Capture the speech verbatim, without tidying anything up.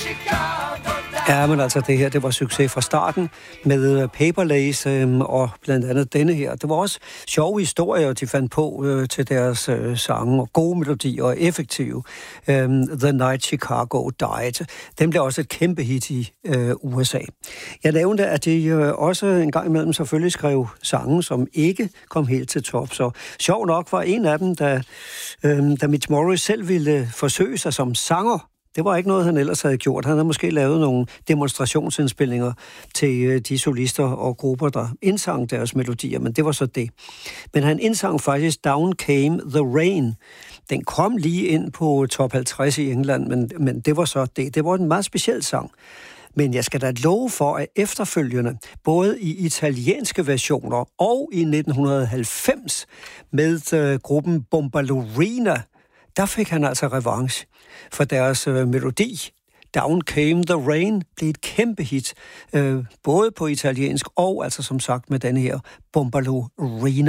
Ja, men altså det her, det var succes fra starten med Paper Lace øh, og blandt andet denne her. Det var også sjove historier, de fandt på øh, til deres øh, sange, og gode melodier og effektive. Øh, The Night Chicago Died. Den blev også et kæmpe hit i øh, U S A. Jeg nævnte, at de øh, også en gang imellem selvfølgelig skrev sange, som ikke kom helt til top. Så sjov nok var en af dem, da, øh, da Mitch Morris selv ville forsøge sig som sanger. Det var ikke noget, han ellers havde gjort. Han havde måske lavet nogle demonstrationsindspilninger til de solister og grupper, der indsang deres melodier, men det var så det. Men han indsang faktisk Down Came the Rain. Den kom lige ind på top halvtreds i England, men, men det var så det. Det var en meget speciel sang. Men jeg skal da love for, at efterfølgende, både i italienske versioner og i nitten halvfems med uh, gruppen Bombalurina, der fik han altså revanche for deres øh, melodi. Down Came the Rain blev et kæmpe hit, øh, både på italiensk og altså som sagt med den her Bombalurina.